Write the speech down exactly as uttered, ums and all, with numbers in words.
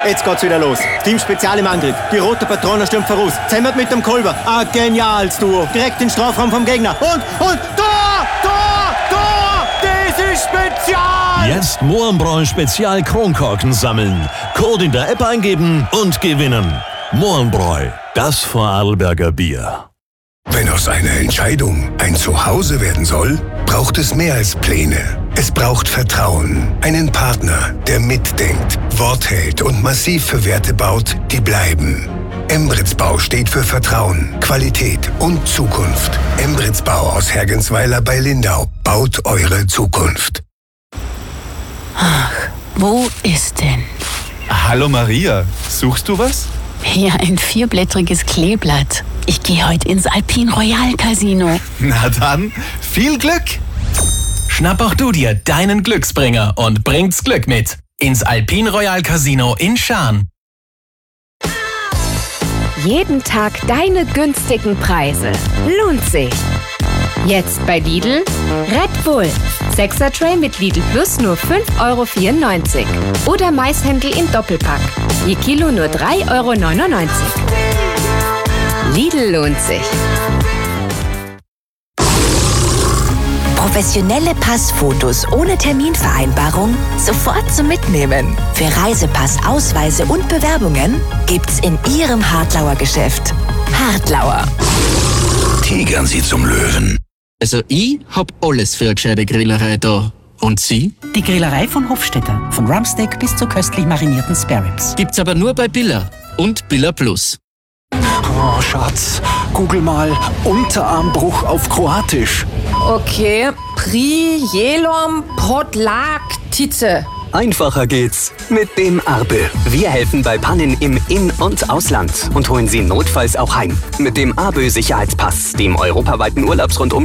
Jetzt geht's wieder los. Team Spezial im Angriff. Die rote Patrone stürmt voraus. Zemmert mit dem Kolber. Ein geniales Duo. Direkt in den Strafraum vom Gegner. Und, und, Tor! Tor! Tor! Das ist Spezial! Jetzt Mohrenbräu Spezial Kronkorken sammeln. Code in der App eingeben und gewinnen. Mohrenbräu, das Vorarlberger Bier. Wenn aus einer Entscheidung ein Zuhause werden soll, braucht es mehr als Pläne. Es braucht Vertrauen, einen Partner, der mitdenkt, Wort hält und massiv für Werte baut, die bleiben. Embrits Bau steht für Vertrauen, Qualität und Zukunft. Embrits Bau aus Hergensweiler bei Lindau baut eure Zukunft. Ach, wo ist denn? Hallo Maria, suchst du was? Ja, ein vierblättriges Kleeblatt. Ich gehe heute ins Alpine Royal Casino. Na dann, viel Glück! Schnapp auch du dir deinen Glücksbringer und bringt's Glück mit ins Alpine Royal Casino in Schaan. Jeden Tag deine günstigen Preise. Lohnt sich. Jetzt bei Lidl Red Bull. Sechser Tray mit Lidl Plus nur fünf Euro vierundneunzig. Oder Maishändel im Doppelpack. Je Kilo nur drei Euro neunundneunzig. Lidl lohnt sich. Professionelle Passfotos ohne Terminvereinbarung sofort zum Mitnehmen. Für Reisepass, Ausweise und Bewerbungen gibt's in Ihrem Hartlauer Geschäft. Hartlauer. Tigern Sie zum Löwen. Also ich hab alles für eine gescheite Grillerei da. Und Sie? Die Grillerei von Hofstetter. Von Rumpsteak bis zu köstlich marinierten Spareribs. Gibt's aber nur bei Billa und Billa Plus. Oh, Schatz, google mal Unterarmbruch auf Kroatisch. Okay, Pri Jelom Podlak Tice. Einfacher geht's mit dem Arbe. Wir helfen bei Pannen im In- und Ausland und holen Sie notfalls auch heim. Mit dem Arbe Sicherheitspass, dem europaweiten Urlaubsrundum